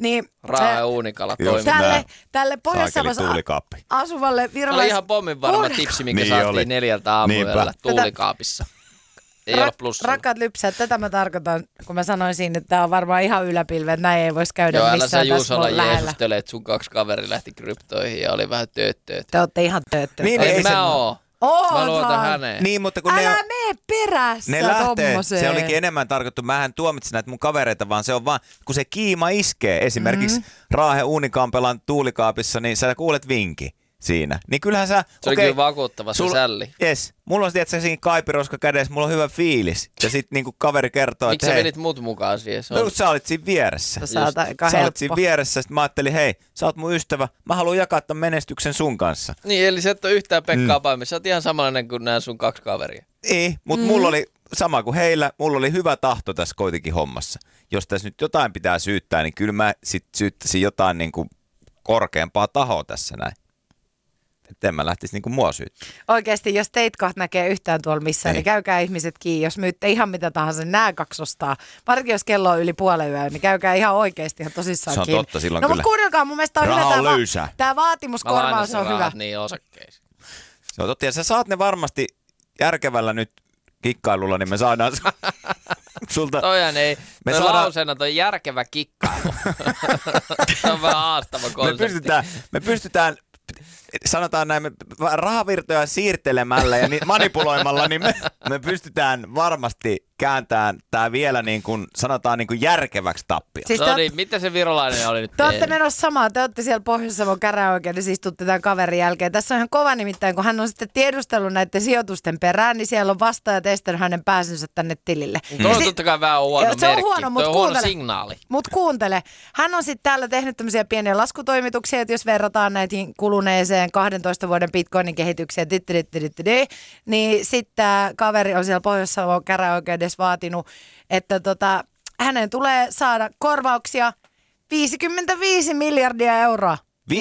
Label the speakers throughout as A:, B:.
A: Niin,
B: Raahe Uunikala
C: Just
B: toimii.
A: Tälle Pohjois-Savossa asuvalle
B: Oli
A: virolais...
B: ihan pommin varma tipsi, minkä
C: Niin
B: saatiin
C: oli.
B: 4 aamuyöllä tuulikaapissa. Ei ole plussalla.
A: Rakkaat lypsät, tätä mä tarkoitan, kun mä sanoisin, että tää on varmaan ihan yläpilve, että näin ei voisi käydä
B: Joo, älä sä
A: missään tässä
B: Juusolla
A: mun lähellä.
B: jeesustele, että sun 2 kaveri lähti kryptoihin ja oli vähän tööttööt.
A: Te ootte ihan tööttöä.
C: Niin,
B: Ei
C: ei se-
B: mä oo. Mä luotan häneen.
C: Niin, mutta kun
A: Älä mene perässä
C: ne lähtee,
A: tommoseen.
C: se olikin enemmän tarkoittu, mähän tuomitsin näitä mun kavereita, vaan se on vaan, kun se kiima iskee, esimerkiksi Raahe Uunikampelan tuulikaapissa, niin sä kuulet vinki siinä. Niin kyllähän sä,
B: Se oli kyllä vakuuttava se sälli.
C: Yes, mulla on tietysti siinä kaipiroska kädessä, mulla on hyvä fiilis. Ja sit niinku kaveri kertoo,
B: Miksi
C: että
B: sä
C: hei,
B: vedit mut mukaan siihen?
C: no, sä olit siinä vieressä.
A: Sä oot aika
C: Sä olit
A: helppo.
C: siinä vieressä, sit mä ajattelin, hei, sä oot mun ystävä, mä haluan jakaa tämän menestyksen sun kanssa.
B: Niin, eli sä et ole yhtään Pekkaa Paimia. Sä oot ihan samanlainen kuin nämä sun 2 kaveria.
C: Ei, mutta mulla oli sama kuin heillä, mulla oli hyvä tahto tässä kuitenkin hommassa. Jos tässä nyt jotain pitää syyttää, niin kyllä mä sit syyttäisin jotain niin kuin korkeampaa tahoa tässä näin. Että en mä lähtisi niin kuin mua syyttää.
A: Oikeasti, jos teitä kohta näkee yhtään tuolla missään, niin käykää ihmiset kiinni. Jos myytte ihan mitä tahansa, niin nää 2 ostaa. Varsinkin jos kello on yli puolen yön, niin käykää ihan oikeasti ihan tosissaan
C: Se on
A: kiinni.
C: totta, silloin
A: no,
C: kyllä.
A: mutta kuunnelkaa, mun mielestä on
C: Raha
A: hyvä
C: on löysää.
A: tämä vaatimuskorvaus on hyvä.
B: Niin osakkeisiin.
C: Se on totta, ja sä saat ne varmasti järkevällä nyt kikkailulla, niin me saadaan sulta...
B: Toihan ei,
C: Me
B: toi
C: saadaan-
B: lauseena toi järkevä kikkailu. Se on vähän haastava konsepti.
C: Me pystytään, sanotaan näin, rahavirtoja siirtelemällä ja manipuloimalla, niin me pystytään varmasti kääntämään tämä vielä niin kuin, sanotaan niin kuin järkeväksi tappioksi.
A: Siis
B: No niin, mitä se virolainen oli nyt
A: te olette
B: tehnyt?
A: menossa samaan, te olette siellä Pohjois-Savon käräjäoikeudessa, istutte tämän kaverin jälkeen. Tässä on ihan kova nimittäin, kun hän on sitten tiedustellut näiden sijoitusten perään, niin siellä on vastaajat estänyt hänen pääsynsä tänne tilille.
B: Toi on totta kai vähän huono
A: Joo, se on
B: merkki.
A: huono, mut
B: Toi on huono
A: kuuntele.
B: signaali.
A: Mutta kuuntele, hän on sitten täällä tehnyt tämmöisiä pieniä laskutoimituksia, että jos verrataan näihin kuluneeseen 12 vuoden bitcoinin kehitykseen, niin sitten tämä kaveri on siellä Pohjois-Savon käräjäoikeudessa vaatinut, että hänen tulee saada korvauksia 55 miljardia euroa.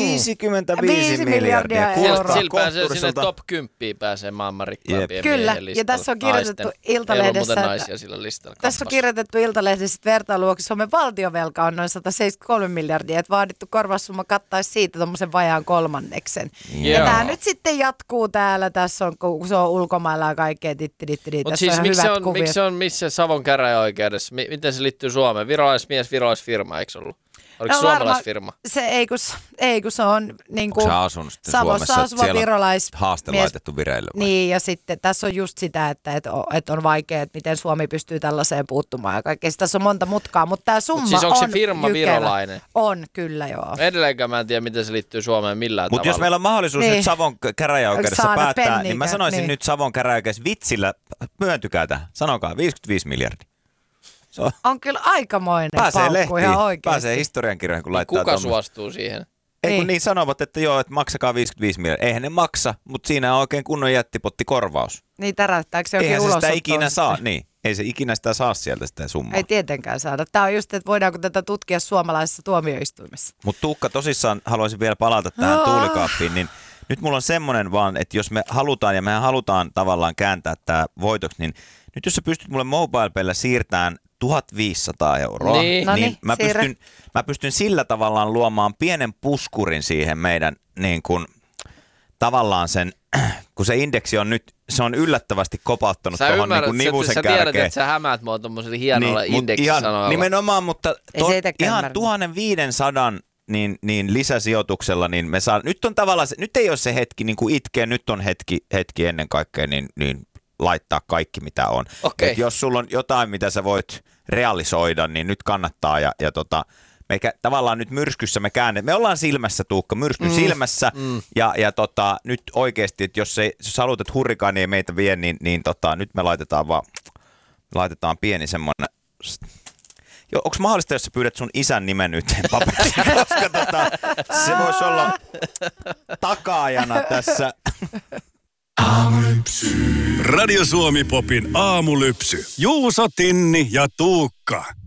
C: 55 miljardia. Kuulostaa
B: Sillä pääsee sinne
C: kohtuulliselta.
B: top 10 pääsee maailman rikkaimpien
A: Kyllä,
B: miehen
A: ja
B: listalla.
A: tässä on kirjoitettu
B: Naisten.
A: Iltalehdessä,
B: Ei ole muuten
A: että-
B: naisia sillä listalla.
A: Tässä on
B: kappassa.
A: kirjoitettu Iltalehdessä vertailuoksi Suomen valtiovelka on noin 173 miljardia, että vaadittu korvaussumma kattaisi siitä tuommoisen vajaan kolmanneksen. Ja
B: Joo.
A: tämä nyt sitten jatkuu täällä, tässä on, kun se on ulkomailla ja kaikkea,
B: Mutta
A: tässä
B: siis
A: on
B: miksi
A: hyvät
B: se on,
A: kuviot.
B: miksi se on missä Savon käräjäoikeudessa? Miten se liittyy Suomeen? Virolaismies, virolaisfirma, eikö ollut? Oliko
A: No
B: suomalaisfirma?
A: Se ei kun se on niin kuin
C: Onko sä asunut sitten
A: Savossa
C: Suomessa,
A: asuva
C: siellä on
A: virolaismies.
C: haaste laitettu vireille? vai?
A: Niin, ja sitten tässä on just sitä, että on vaikea, että miten Suomi pystyy tällaiseen puuttumaan ja kaikkea. Tässä on monta mutkaa, mutta tämä summa
B: Siis onko se
A: on
B: firma
A: jykevä.
B: virolainen?
A: On, kyllä joo.
B: Edelleenkään mä en tiedä, miten se liittyy Suomeen millään
C: Mutta jos
B: tavalla.
C: meillä on mahdollisuus
A: Niin.
C: nyt Savon käräjäoikeudessa
A: Saada
C: päättää, niin mä
A: penniikään,
C: sanoisin
A: niin.
C: nyt Savon käräjäoikeudessa vitsillä, myöntykää tähän, sanokaa 55 miljardia. Se on,
A: On kyllä aikamoinen
C: pääsee
A: paukku
C: lehtiin,
A: ihan oikeasti.
C: pääsee historiankirjoihin, kun laittaa
B: Kuka
C: tommosen.
B: suostuu siihen?
C: Ei kun
A: Niin.
C: niin sanovat, että joo, että maksakaa 55 miljardia. Eihän ne maksa, mutta siinä on oikein kunnon jättipottikorvaus.
A: Niin täräyttääkö se jokin
C: Eihän se sitä
A: ulosottoon
C: ikinä
A: sitten?
C: saa, niin. Ei se ikinä sitä saa sieltä sitä summaa.
A: Ei tietenkään saada. Tämä on just, että voidaanko tätä tutkia suomalaisessa tuomioistuimessa.
C: Mutta Tuukka, tosissaan haluaisin vielä palata tähän tuulikaappiin, niin nyt mulla on semmoinen vaan, että jos me halutaan, ja mehän halutaan tavallaan kääntää tämä voitoksi, niin nyt jos sä pystyt mulle MobilePaylla siirtämään 1500 euroa,
B: Niin.
A: No niin,
C: niin
A: siirrä.
C: mä pystyn sillä tavallaan luomaan pienen puskurin siihen meidän niin kuin, tavallaan sen, kun se indeksi on nyt, se on yllättävästi kopauttanut
B: Sä
C: tuohon
B: ymmärrät,
C: niin nivusen
B: sä tiedät,
C: kärkeen.
B: että sä hämäät mua tommosella hienolla
C: Mut
B: indeksisanoilla.
C: nimenomaan, mutta
A: Ei se itsekään
C: ihan
A: ymmärrä.
C: 1500 niin lisäsijoituksella, niin me saa, nyt on tavallaan, nyt ei ole se hetki niin kuin itkeä, nyt on hetki ennen kaikkea niin laittaa kaikki mitä on.
B: Okei.
C: Et jos sulla on jotain, mitä sä voit realisoida, niin nyt kannattaa tavallaan nyt myrskyssä me ollaan silmässä, Tuukka, myrskyn silmässä ja nyt oikeasti, että jos haluat, että hurrikaani ei meitä vie, niin nyt me laitetaan pieni semmoinen. Onko mahdollista, jos sä pyydät sun isän nimen yhteen paperiin, koska se voisi olla takaajana tässä.
D: Radio Suomi Popin aamulypsy. Juuso, Tinni ja Tuukka.